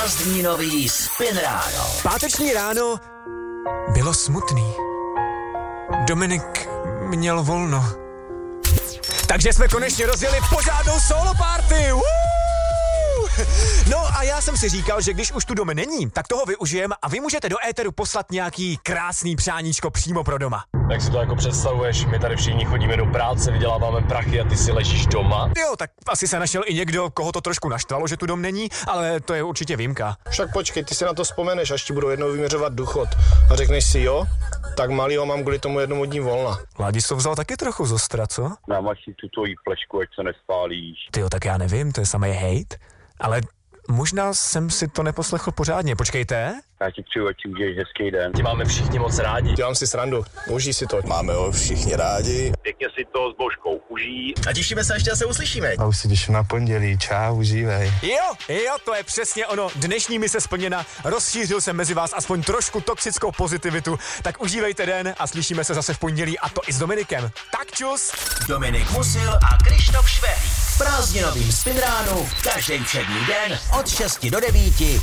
Prázdninový Spin ráno. Páteční ráno bylo smutný. Dominik měl volno. Takže jsme konečně rozjeli pořádnou solo party. No a já jsem si říkal, že když už tu doma není, tak toho využijeme a vy můžete do éteru poslat nějaký krásný přáníčko přímo pro doma. Jak si to jako představuješ? My tady všichni chodíme do práce, vyděláváme prachy a ty si ležíš doma? Jo, tak asi se našel i někdo, koho to trošku naštvalo, že tu dom není, ale to je určitě výjimka. Však počkej, ty si na to vzpomeneš, až ti budou jednou vyměřovat důchod a řekneš si jo, tak malýho mám kvůli tomu jednomu dní volna. Ládis to vzal taky trochu zostra, co? Dáváš si tu tvoji plešku, ať se nespálíš. Tyjo, tak já nevím, to je samý hejt, ale možná jsem si to neposlechl pořádně, počkejte. Já ti přeju, ať si užiješ hezký den. Tě máme všichni moc rádi. Dělám si srandu, užij si to. Máme ho všichni rádi. Pěkně si to s Božkou užij. A těšíme se, až tě zase uslyšíme. A už si těším na pondělí, čau, užívej. Jo, to je přesně ono, dnešní mise splněna, rozšířil jsem mezi vás aspoň trošku toxickou pozitivitu, tak užívejte den a slyšíme se zase v pondělí a to i s Dominikem. Tak čus! Dominik Musil a Krištof Švehlík. V prázdninovým Spin ránu každý všední den od 6 do 9